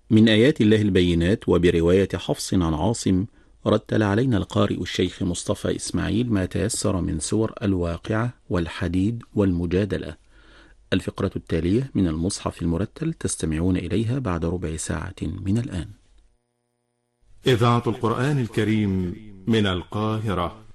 من آيات الله البينات. وبرواية حفص عن عاصم رتل علينا القارئ الشيخ مصطفى إسماعيل ما تيسر من سور الواقعة والحديد والمجادلة. الفقرة التالية من المصحف المرتل تستمعون إليها بعد ربع ساعة من الآن. إذاعة القرآن الكريم من القاهرة.